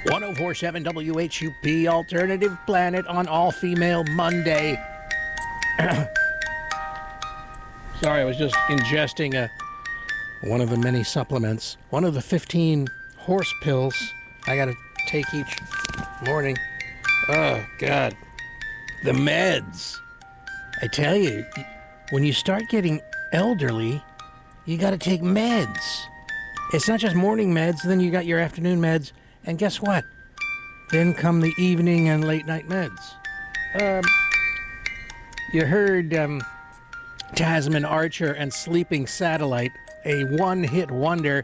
1047 WHUP Alternative Planet on All-Female Monday. Sorry, I was just ingesting one of the many supplements. One of the 15 horse pills I gotta take each morning. Oh, God. The meds. I tell you, when you start getting elderly, you gotta take meds. It's not just morning meds, then you got your afternoon meds, and guess what? Then come the evening and late night meds. You heard Tasman Archer and Sleeping Satellite, a one-hit wonder.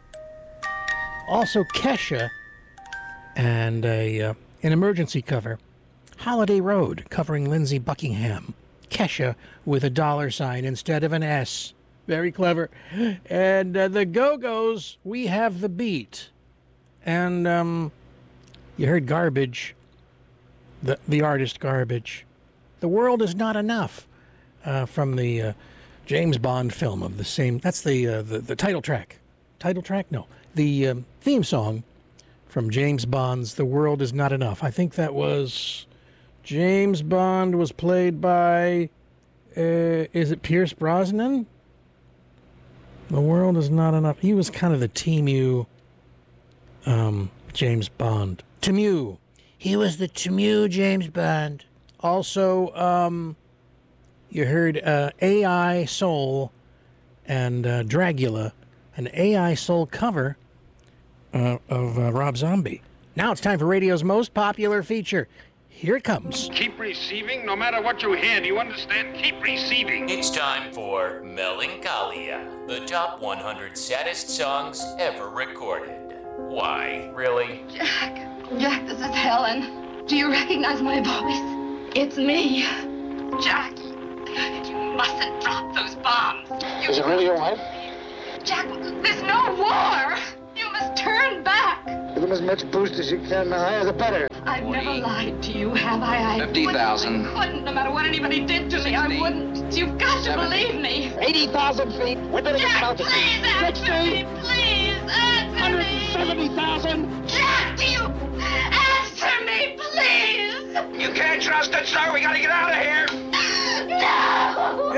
Also Kesha and an emergency cover, Holiday Road, covering Lindsey Buckingham. Kesha with a $sign instead of an S. Very clever. And the Go-Go's, We Have the Beat. And you heard Garbage, the artist Garbage. The World Is Not Enough, from the James Bond film of the same. That's the title track. Title track? No. The theme song from James Bond's The World Is Not Enough. I think that was James Bond was played by, is it Pierce Brosnan? The World Is Not Enough. He was kind of the Temu James Bond. Temu. He was the Temu James Bond. Also, you heard AI Soul and Dragula, an AI Soul cover of Rob Zombie. Now it's time for radio's most popular feature. Here it comes. Keep receiving no matter what you hear. Do you understand? Keep receiving. It's time for Melancholia, the top 100 saddest songs ever recorded. Why, really? Jack, this is Helen. Do you recognize my voice? It's me, Jackie. You mustn't drop those bombs. Is it really your wife? Jack, there's no war. You must turn back. Give them as much boost as you can. The higher, the better. I've never lied to you, have I? 50,000. I wouldn't, no matter what anybody did to me. I wouldn't. You've got to believe me. 80,000 feet. We better get Jack, out of please answer me. Please answer me. 170,000. Jack, do you answer me, please? You can't trust it, sir. We gotta get out of here. No.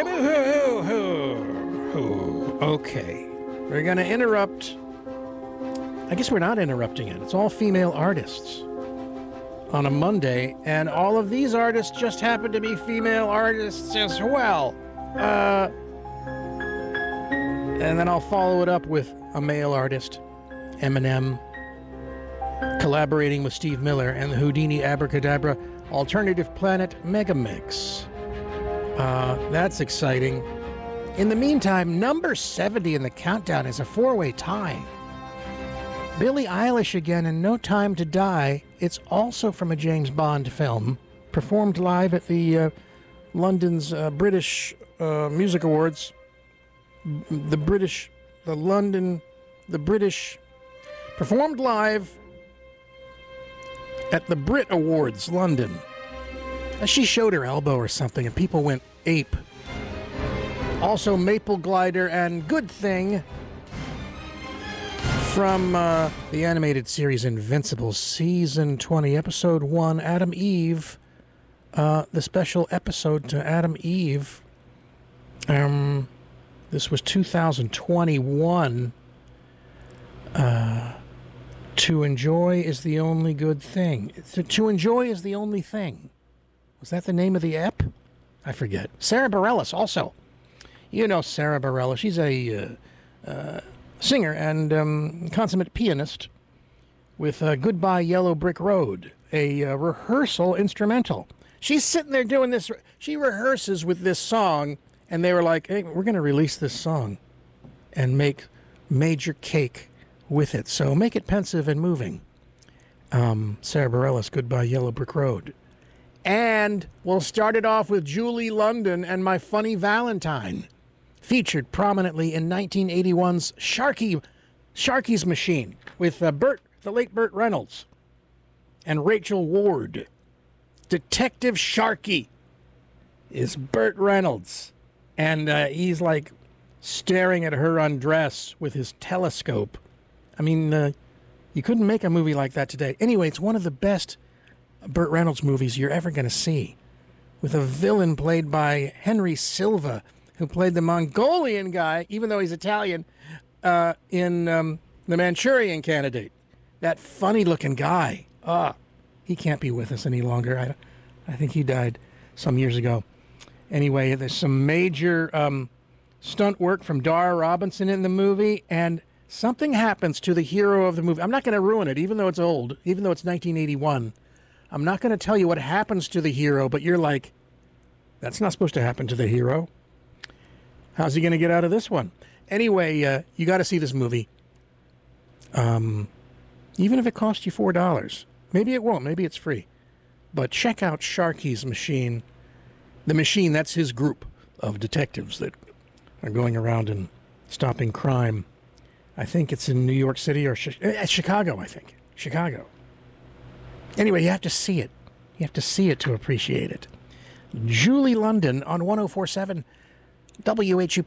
Okay. We're going to interrupt. I guess we're not interrupting it. It's all female artists on a Monday, and all of these artists just happen to be female artists as well. And then I'll follow it up with a male artist, Eminem, collaborating with Steve Miller and the Houdini Abracadabra Alternative Planet Mega Mix. That's exciting. In the meantime, number 70 in the countdown is a four-way tie. Billie Eilish again in No Time to Die. It's also from a James Bond film, performed live at the London's British Music Awards. Performed live at the Brit Awards, London. She showed her elbow or something, and people went ape. Also, Maple Glider and Good Thing from the animated series Invincible, Season 20, Episode 1, Adam Eve. The special episode to Adam Eve. This was 2021. To enjoy is the only good thing. To enjoy is the only thing. Was that the name of the ep? I forget. Sarah Bareilles also. You know Sarah Bareilles. She's a singer and consummate pianist with Goodbye Yellow Brick Road, a rehearsal instrumental. She's sitting there doing this. She rehearses with this song, and they were like, hey, we're going to release this song and make major cake with it. So make it pensive and moving. Sarah Bareilles, Goodbye Yellow Brick Road. And we'll start it off with Julie London and My Funny Valentine, featured prominently in 1981's Sharky's Machine with the late Burt Reynolds and Rachel Ward. Detective Sharky is Burt Reynolds, and he's like staring at her undress with his telescope. I mean, You couldn't make a movie like that today. Anyway, it's one of the best Burt Reynolds movies you're ever going to see, with a villain played by Henry Silva, who played the Mongolian guy, even though he's Italian, in The Manchurian Candidate. That funny-looking guy. He can't be with us any longer. I think he died some years ago. Anyway, there's some major stunt work from Dara Robinson in the movie, and something happens to the hero of the movie. I'm not going to ruin it, even though it's old, even though it's 1981. I'm not going to tell you what happens to the hero, but you're like, that's not supposed to happen to the hero. How's he going to get out of this one? Anyway, you got to see this movie. Even if it costs you $4. Maybe it won't. Maybe it's free. But check out Sharky's Machine. The Machine, that's his group of detectives that are going around and stopping crime. I think it's in New York City or Chicago, I think. Chicago. Anyway, you have to see it. You have to see it to appreciate it. Julie London on 104.7 WHUP.